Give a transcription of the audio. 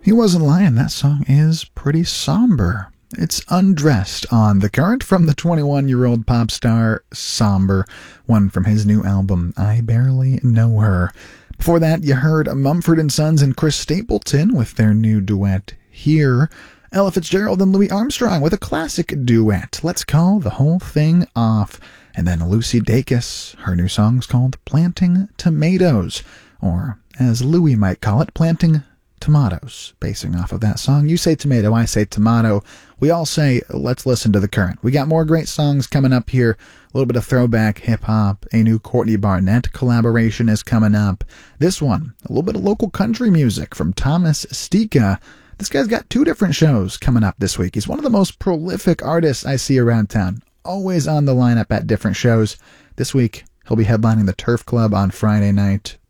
He wasn't lying, that song is pretty somber. It's Undressed on The Current from the 21-year-old pop star Somber, one from his new album, I Barely Know Her. Before that, you heard Mumford & Sons and Chris Stapleton with their new duet, Here. Ella Fitzgerald and Louis Armstrong with a classic duet, Let's Call the Whole Thing Off. And then Lucy Dacus, her new song's called Planting Tomatoes, or as Louis might call it, Planting Tomatoes, basing off of that song. You say tomato, I say tomato. We all say, let's listen to The Current. We got more great songs coming up here. A little bit of throwback hip-hop. A new Courtney Barnett collaboration is coming up. This one, a little bit of local country music from Thomas Stika. This guy's got 2 different shows coming up this week. He's one of the most prolific artists I see around town. Always on the lineup at different shows. This week, he'll be headlining the Turf Club on Friday night.